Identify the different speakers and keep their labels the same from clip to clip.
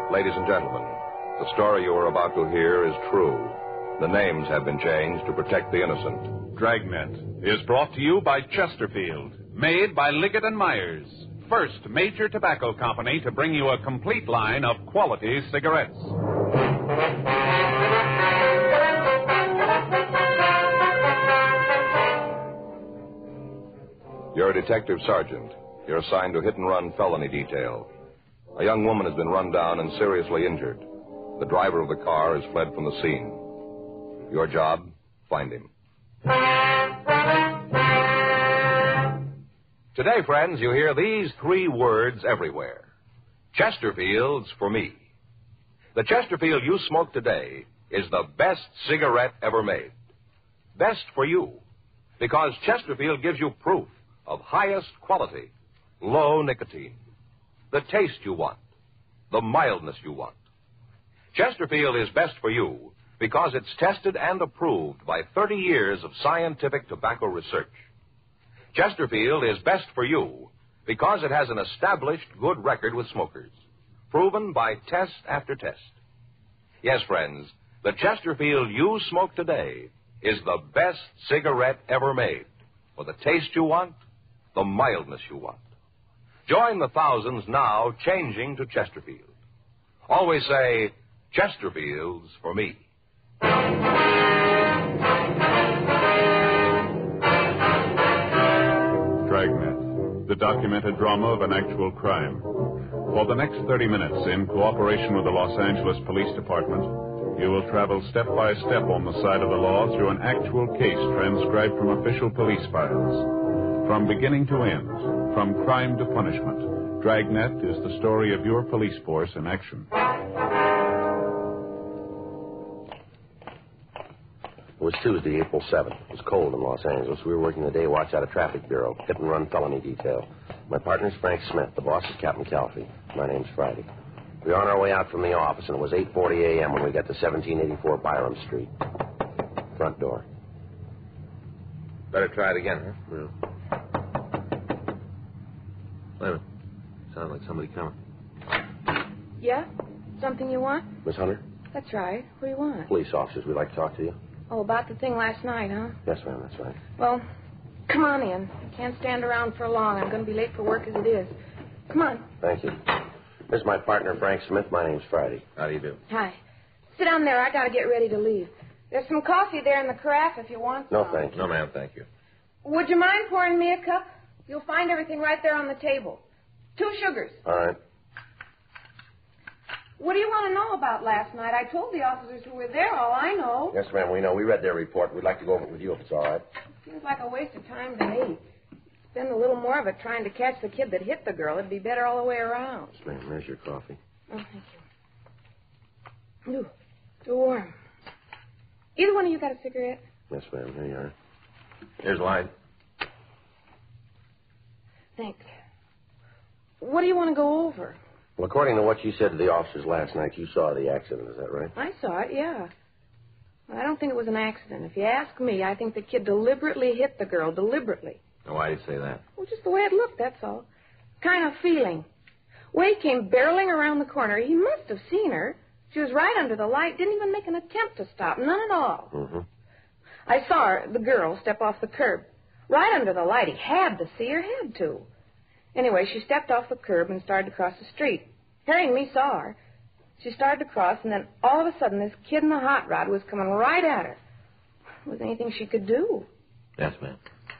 Speaker 1: Ladies and gentlemen, the story you are about to hear is true. The names have been changed to protect the innocent.
Speaker 2: Dragnet is brought to you by Chesterfield, made by Liggett & Myers, first major tobacco company to bring you a complete line of quality cigarettes.
Speaker 1: You're a detective sergeant. You're assigned to hit-and-run felony detail. A young woman has been run down and seriously injured. The driver of the car has fled from the scene. Your job, find him. Today, friends, you hear these three words everywhere. Chesterfield's for me. The Chesterfield you smoke today is the best cigarette ever made. Best for you, because Chesterfield gives you proof of highest quality, low nicotine, the taste you want, the mildness you want. Chesterfield is best for you because it's tested and approved by 30 years of scientific tobacco research. Chesterfield is best for you because it has an established good record with smokers, proven by test after test. Yes, friends, the Chesterfield you smoke today is the best cigarette ever made, for the taste you want, the mildness you want. Join the thousands now changing to Chesterfield. Always say, Chesterfield's for me.
Speaker 2: Dragnet, the documented drama of an actual crime. For the next 30 minutes, in cooperation with the Los Angeles Police Department, you will travel step by step on the side of the law through an actual case transcribed from official police files. From beginning to end, from crime to punishment, Dragnet is the story of your police force in action.
Speaker 3: It was Tuesday, April 7th. It was cold in Los Angeles. We were working the day watch out of traffic bureau, hit-and-run felony detail. My partner's Frank Smith. The boss is Captain Calfee. My name's Friday. We were on our way out from the office, and it was 8:40 a.m. when we got to 1784 Byram Street. Front door.
Speaker 4: Better try it again, huh?
Speaker 3: Yeah.
Speaker 4: Wait a minute. Sounds like somebody coming.
Speaker 5: Yeah? Something you want?
Speaker 3: Miss Hunter?
Speaker 5: That's right. What do you want?
Speaker 3: Police officers. We'd like to talk to you.
Speaker 5: Oh, about the thing last night, huh?
Speaker 3: Yes, ma'am. That's right.
Speaker 5: Well, come on in. I can't stand around for long. I'm going to be late for work as it is. Come on.
Speaker 3: Thank you. This is my partner, Frank Smith. My name's Friday.
Speaker 4: How do you do?
Speaker 5: Hi. Sit down there. I got to get ready to leave. There's some coffee there in the carafe if you want some.
Speaker 3: No, thank you.
Speaker 4: No, ma'am, thank you.
Speaker 5: Would you mind pouring me a cup? You'll find everything right there on the table. 2 sugars.
Speaker 3: All right.
Speaker 5: What do you want to know about last night? I told the officers who were there all I know.
Speaker 3: Yes, ma'am, we know. We read their report. We'd like to go over it with you if it's all right.
Speaker 5: Seems like a waste of time to me. Spend a little more of it trying to catch the kid that hit the girl. It'd be better all the way around.
Speaker 3: Yes, ma'am. There's your coffee.
Speaker 5: Oh, thank you. Ooh, too warm. Either one of you got a cigarette?
Speaker 3: Yes, ma'am. Here you are.
Speaker 4: Here's a line.
Speaker 5: Thanks. What do you want to go over?
Speaker 3: Well, according to what you said to the officers last night, you saw the accident. Is that right?
Speaker 5: I saw it, yeah. Well, I don't think it was an accident. If you ask me, I think the kid deliberately hit the girl, deliberately.
Speaker 4: Now, why do you say that?
Speaker 5: Well, just the way it looked, that's all. Kind of feeling. Way he came barreling around the corner. He must have seen her. She was right under the light, didn't even make an attempt to stop, none at all.
Speaker 3: Mm-hmm.
Speaker 5: I saw her, the girl, step off the curb. Right under the light. He had to see her, had to. Anyway, she stepped off the curb and started to cross the street. Harry and me saw her. She started to cross, and then all of a sudden, this kid in the hot rod was coming right at her. Was there anything she could do?
Speaker 4: Yes, ma'am.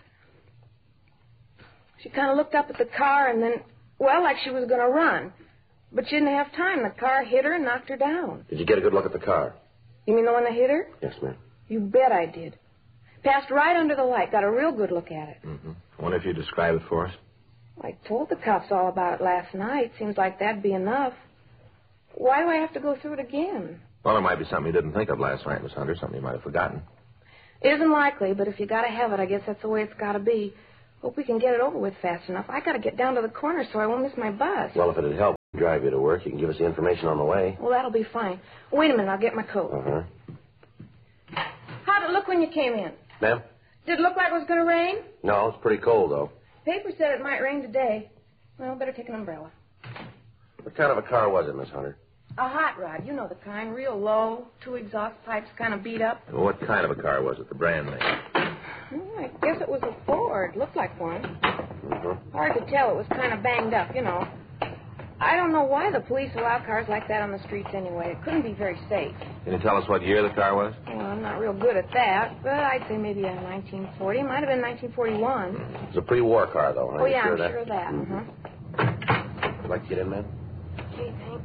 Speaker 5: She kind of looked up at the car and then, well, like she was going to run. But she didn't have time. The car hit her and knocked her down.
Speaker 3: Did you get a good look at the car?
Speaker 5: You mean the one that hit her?
Speaker 3: Yes, ma'am.
Speaker 5: You bet I did. Passed right under the light. Got a real good look at it.
Speaker 4: Mm-hmm. I wonder if you describe it for us.
Speaker 5: I told the cops all about it last night. Seems like that'd be enough. Why do I have to go through it again?
Speaker 4: Well, it might be something you didn't think of last night, Miss Hunter, something you might have forgotten.
Speaker 5: Isn't likely, but if you got to have it, I guess that's the way it's got to be. Hope we can get it over with fast enough. I got to get down to the corner so I won't miss my bus.
Speaker 3: Well, if it'd help drive you to work, you can give us the information on the way.
Speaker 5: Well, that'll be fine. Wait a minute, I'll get my coat.
Speaker 3: Uh-huh.
Speaker 5: How'd it look when you came in?
Speaker 3: Ma'am?
Speaker 5: Did it look like it was going to rain?
Speaker 3: No, it's pretty cold, though.
Speaker 5: Paper said it might rain today. Well, better take an umbrella.
Speaker 3: What kind of a car was it, Miss Hunter?
Speaker 5: A hot rod. You know the kind. Real low. 2 exhaust pipes kind of beat up.
Speaker 4: Well, what kind of a car was it? The brand name?
Speaker 5: I guess it was a Ford. Looked like one.
Speaker 3: Mm-hmm.
Speaker 5: Hard to tell. It was kind of banged up, you know. I don't know why the police allow cars like that on the streets anyway. It couldn't be very safe.
Speaker 4: Can you tell us what year the car was?
Speaker 5: Well, I'm not real good at that, but I'd say maybe a 1940. It might have been 1941.
Speaker 3: It was a pre-war car, though.
Speaker 5: Oh, yeah, I'm
Speaker 3: that?
Speaker 5: sure of that.
Speaker 3: Mm-hmm. Would you like to get in, man?
Speaker 5: Okay, thanks.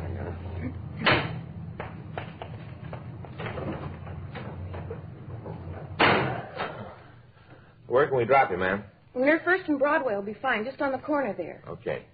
Speaker 4: Where can we drop you, ma'am?
Speaker 5: Near First and Broadway will be fine, just on the corner there.
Speaker 4: Okay.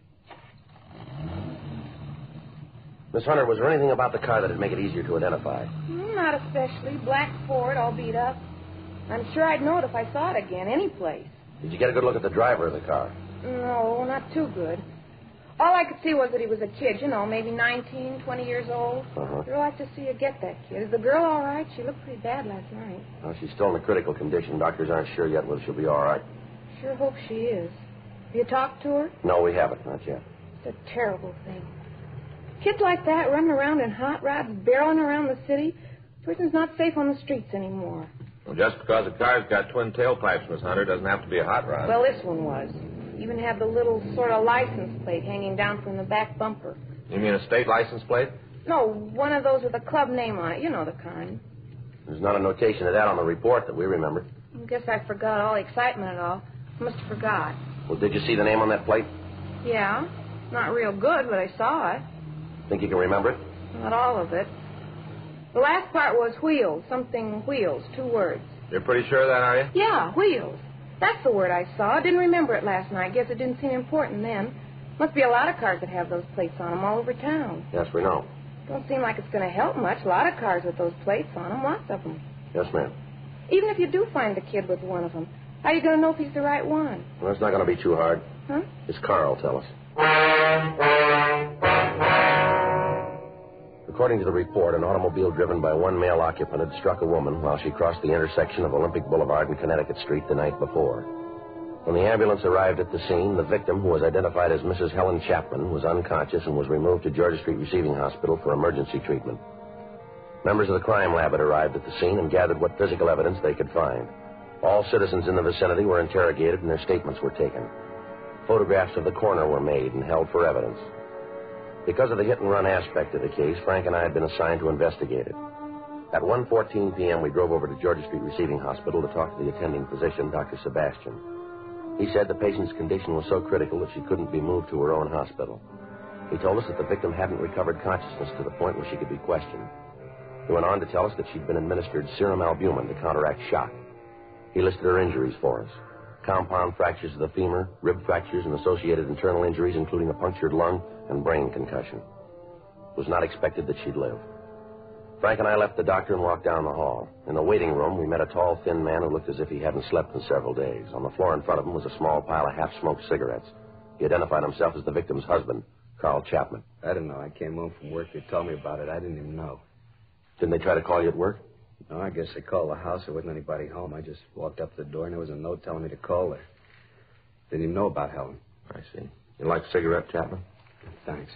Speaker 3: Miss Hunter, was there anything about the car that'd make it easier to identify?
Speaker 5: Not especially. Black Ford, all beat up. I'm sure I'd know it if I saw it again, any place.
Speaker 3: Did you get a good look at the driver of the car?
Speaker 5: No, not too good. All I could see was that he was a kid, you know, maybe 19, 20 years old.
Speaker 3: Uh-huh.
Speaker 5: I'd like to see you get that kid. Is the girl all right? She looked pretty bad last night.
Speaker 3: Well, she's still in a critical condition. Doctors aren't sure yet whether she'll be all right.
Speaker 5: Sure hope she is. Have you talked to her?
Speaker 3: No, we haven't. Not yet.
Speaker 5: It's a terrible thing. Kids like that running around in hot rods, barreling around the city. A person's not safe on the streets anymore.
Speaker 4: Well, just because a car's got twin tailpipes, Miss Hunter, doesn't have to be a hot rod.
Speaker 5: Well, this one was. Even had the little sort of license plate hanging down from the back bumper.
Speaker 4: You mean a state license plate?
Speaker 5: No, one of those with a club name on it. You know the kind.
Speaker 3: There's not a notation of that on the report that we remember.
Speaker 5: I guess I forgot all the excitement and all. Must have forgot.
Speaker 3: Well, did you see the name on that plate?
Speaker 5: Yeah. Not real good, but I saw it.
Speaker 3: Think you can remember it?
Speaker 5: Not all of it. The last part was wheels. Something wheels. 2 words.
Speaker 4: You're pretty sure of that, are you?
Speaker 5: Yeah, wheels. That's the word I saw. I didn't remember it last night. Guess it didn't seem important then. Must be a lot of cars that have those plates on them all over town.
Speaker 3: Yes, we know.
Speaker 5: Don't seem like it's going to help much. A lot of cars with those plates on them. Lots of them.
Speaker 3: Yes, ma'am.
Speaker 5: Even if you do find the kid with one of them, how are you going to know if he's the right one?
Speaker 3: Well, it's not going to be too hard.
Speaker 5: Huh?
Speaker 3: His car will tell us. According to the report, an automobile driven by one male occupant had struck a woman while she crossed the intersection of Olympic Boulevard and Connecticut Street the night before. When the ambulance arrived at the scene, the victim, who was identified as Mrs. Helen Chapman, was unconscious and was removed to Georgia Street Receiving Hospital for emergency treatment. Members of the crime lab had arrived at the scene and gathered what physical evidence they could find. All citizens in the vicinity were interrogated and their statements were taken. Photographs of the coroner were made and held for evidence. Because of the hit-and-run aspect of the case, Frank and I had been assigned to investigate it. At 1:14 p.m., we drove over to Georgia Street Receiving Hospital to talk to the attending physician, Dr. Sebastian. He said the patient's condition was so critical that she couldn't be moved to her own hospital. He told us that the victim hadn't recovered consciousness to the point where she could be questioned. He went on to tell us that she'd been administered serum albumin to counteract shock. He listed her injuries for us. Compound fractures of the femur, rib fractures, and associated internal injuries, including a punctured lung and brain concussion. It was not expected that she'd live. Frank and I left the doctor and walked down the hall. In the waiting room, we met a tall, thin man who looked as if he hadn't slept in several days. On the floor in front of him was a small pile of half-smoked cigarettes. He identified himself as the victim's husband, Carl Chapman.
Speaker 6: I didn't know. I came home from work. They told me about it. I didn't even know.
Speaker 3: Didn't they try to call you at work?
Speaker 6: No, I guess they called the house. There wasn't anybody home. I just walked up to the door, and there was a note telling me to call her. Didn't even know about Helen.
Speaker 4: I see. You like a cigarette, Chapman?
Speaker 6: Thanks.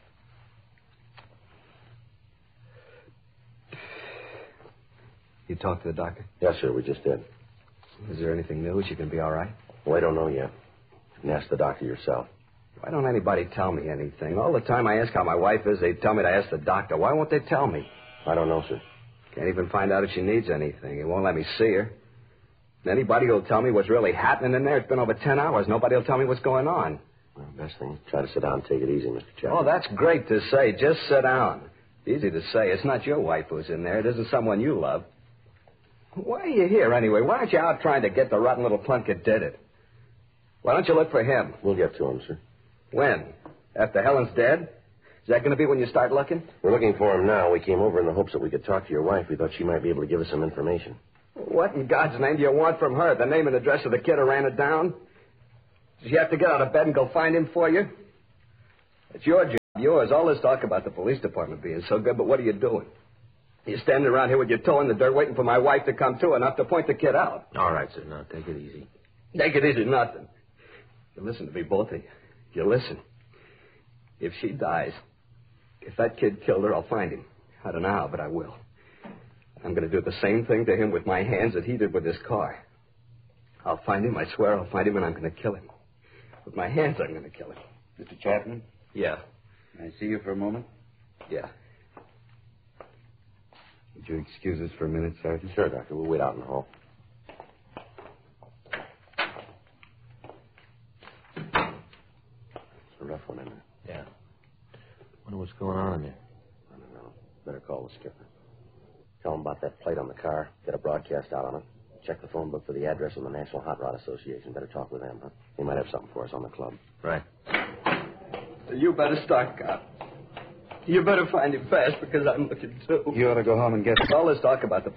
Speaker 6: You talked to the doctor?
Speaker 3: Yes, sir, we just did.
Speaker 6: Is there anything new? Is she going to be all right?
Speaker 3: Well, I don't know yet. You can ask the doctor yourself.
Speaker 6: Why don't anybody tell me anything? All the time I ask how my wife is, they tell me to ask the doctor. Why won't they tell me?
Speaker 3: I don't know, sir.
Speaker 6: Can't even find out if she needs anything. They won't let me see her. Anybody will tell me what's really happening in there. It's been over 10 hours. Nobody will tell me what's going on.
Speaker 3: Well, best thing, try to sit down and take it easy, Mr. Chapman.
Speaker 6: Oh, that's great to say. Just sit down. Easy to say. It's not your wife who's in there. It isn't someone you love. Why are you here, anyway? Why aren't you out trying to get the rotten little plunk that did it? Why don't you look for him?
Speaker 3: We'll get to him, sir.
Speaker 6: When? After Helen's dead? Is that going to be when you start looking?
Speaker 3: We're looking for him now. We came over in the hopes that we could talk to your wife. We thought she might be able to give us some information.
Speaker 6: What in God's name do you want from her? The name and address of the kid who ran it down? Does she have to get out of bed and go find him for you? It's your job, yours. All this talk about the police department being so good, but what are you doing? You're standing around here with your toe in the dirt waiting for my wife to come to enough to point the kid out.
Speaker 4: All right, sir. Now, take it easy.
Speaker 6: Take it easy, nothing. You listen to me, both of you. You listen. If she dies, If that kid killed her, I'll find him. I don't know how, but I will. I'm going to do the same thing to him with my hands that he did with his car. I'll find him, I swear I'll find him, and I'm going to kill him. With my hands, I'm going to kill him.
Speaker 7: Mr. Chapman?
Speaker 6: Yeah.
Speaker 7: Can I see you for a moment?
Speaker 6: Yeah.
Speaker 7: Would you excuse us for a minute, Sergeant?
Speaker 3: Sure, Doctor. We'll wait out in the hall. It's a rough one, isn't it?
Speaker 4: Yeah. Wonder what's going on in there.
Speaker 3: I don't know. Better call the skipper. Tell him about that plate on the car. Get a broadcast out on it. Check the phone book for the address of the National Hot Rod Association. Better talk with them, huh? They might have something for us on the club.
Speaker 4: Right.
Speaker 6: You better start, cop. You better find him fast because I'm looking too.
Speaker 7: You ought to go home and get...
Speaker 6: All this talk about the